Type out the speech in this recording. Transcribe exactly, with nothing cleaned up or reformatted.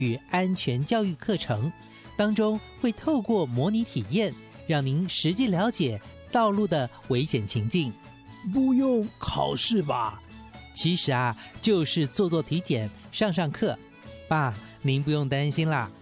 与安全教育课程，当中会透过模拟体验，让您实际了解道路的危险情境。 不用考试吧？ 其实啊，就是做做体检、上上课。爸，您不用担心啦，